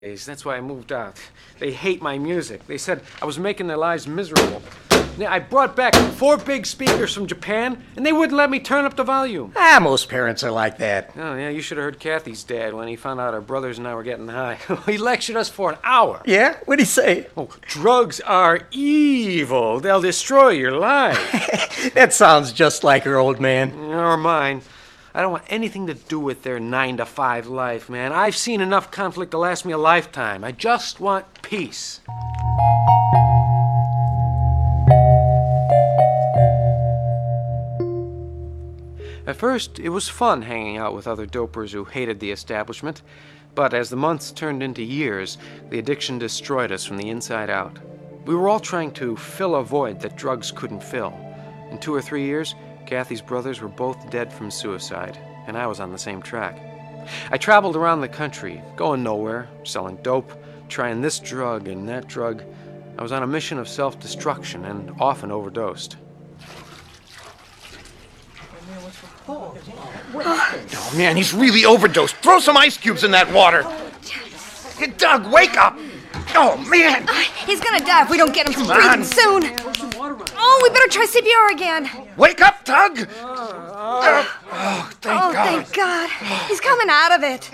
That's why I moved out. They hate my music. They said I was making their lives miserable. I brought back 4 big speakers from Japan, and they wouldn't let me turn up the volume. Most parents are like that. Oh, yeah, you should have heard Kathy's dad when he found out our brothers and I were getting high. He lectured us for an hour. Yeah? What'd he say? Oh, drugs are evil. They'll destroy your life. That sounds just like her, old man. Or mine. I don't want anything to do with their 9-to-5 life, man. I've seen enough conflict to last me a lifetime. I just want peace. At first, it was fun hanging out with other dopers who hated the establishment, but as the months turned into years, the addiction destroyed us from the inside out. We were all trying to fill a void that drugs couldn't fill. In 2 or 3 years, Kathy's brothers were both dead from suicide, and I was on the same track. I traveled around the country, going nowhere, selling dope, trying this drug and that drug. I was on a mission of self-destruction and often overdosed. Oh, man, he's really overdosed. Throw some ice cubes in that water. Hey, Doug, wake up. Oh, man. He's gonna die if we don't get him breathing soon. Oh, we better try CPR again. Wake up, Doug. Thank God. Thank God. He's coming out of it.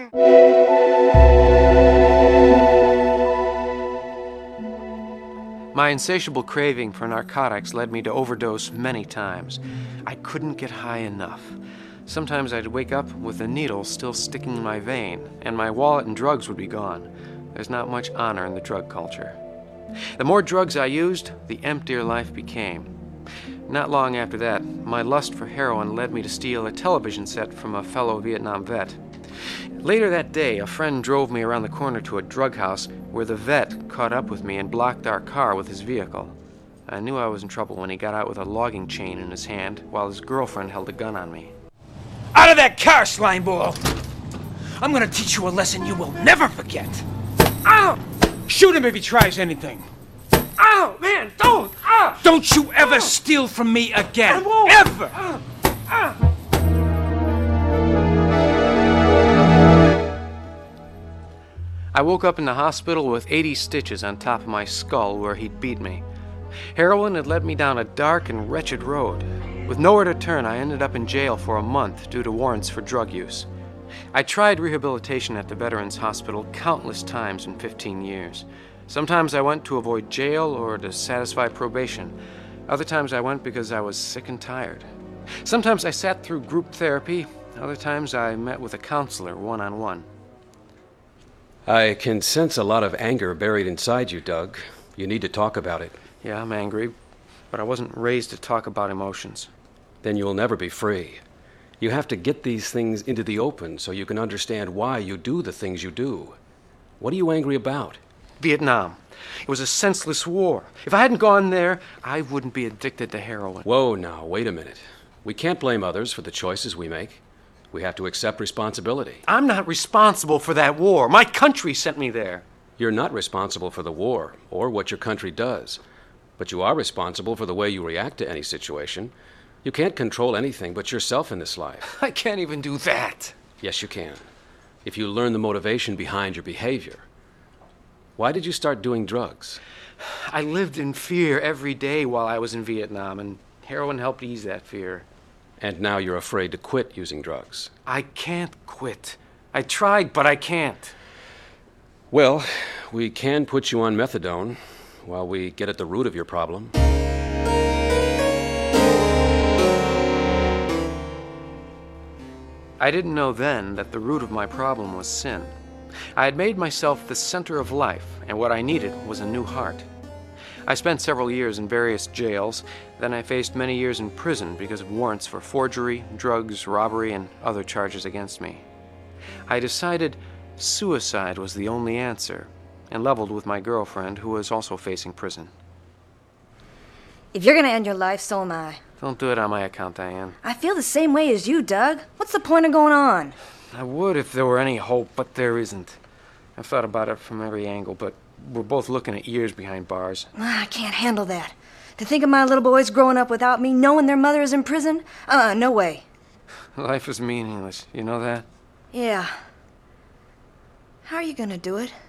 My insatiable craving for narcotics led me to overdose many times. I couldn't get high enough. Sometimes I'd wake up with a needle still sticking in my vein, and my wallet and drugs would be gone. There's not much honor in the drug culture. The more drugs I used, the emptier life became. Not long after that, my lust for heroin led me to steal a television set from a fellow Vietnam vet. Later that day, a friend drove me around the corner to a drug house where the vet caught up with me and blocked our car with his vehicle. I knew I was in trouble when he got out with a logging chain in his hand while his girlfriend held a gun on me. Out of that car, slime ball! I'm gonna teach you a lesson you will never forget. Ow! Shoot him if he tries anything. Ow, man, don't! Ah! Don't you ever steal from me again. I won't! Ever! I woke up in the hospital with 80 stitches on top of my skull where he'd beat me. Heroin had led me down a dark and wretched road. With nowhere to turn, I ended up in jail for a month due to warrants for drug use. I tried rehabilitation at the Veterans Hospital countless times in 15 years. Sometimes I went to avoid jail or to satisfy probation. Other times I went because I was sick and tired. Sometimes I sat through group therapy. Other times I met with a counselor one-on-one. I can sense a lot of anger buried inside you, Doug. You need to talk about it. Yeah, I'm angry, but I wasn't raised to talk about emotions. Then you'll never be free. You have to get these things into the open so you can understand why you do the things you do. What are you angry about? Vietnam. It was a senseless war. If I hadn't gone there, I wouldn't be addicted to heroin. Whoa, now, wait a minute. We can't blame others for the choices we make. We have to accept responsibility. I'm not responsible for that war. My country sent me there. You're not responsible for the war or what your country does, but you are responsible for the way you react to any situation. You can't control anything but yourself in this life. I can't even do that. Yes, you can. If you learn the motivation behind your behavior. Why did you start doing drugs? I lived in fear every day while I was in Vietnam, and heroin helped ease that fear. And now you're afraid to quit using drugs. I can't quit. I tried, but I can't. Well, we can put you on methadone while we get at the root of your problem. I didn't know then that the root of my problem was sin. I had made myself the center of life, and what I needed was a new heart. I spent several years in various jails. Then I faced many years in prison because of warrants for forgery, drugs, robbery, and other charges against me. I decided suicide was the only answer, and leveled with my girlfriend, who was also facing prison. If you're gonna end your life, so am I. Don't do it on my account, Diane. I feel the same way as you, Doug. What's the point of going on? I would if there were any hope, but there isn't. I've thought about it from every angle, but we're both looking at years behind bars. I can't handle that. To think of my little boys growing up without me, knowing their mother is in prison? No way. Life is meaningless. You know that? Yeah. How are you gonna do it?